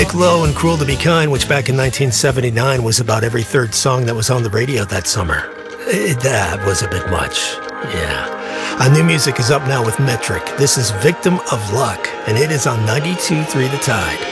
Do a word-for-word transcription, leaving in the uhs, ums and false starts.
Nick Lowe and Cruel to Be Kind, which back in nineteen seventy-nine was about every third song that was on the radio that summer. It, that was a bit much. Yeah. Uh, new music is up now with Metric. This is Victim of Luck, and it is on ninety-two point three The Tide.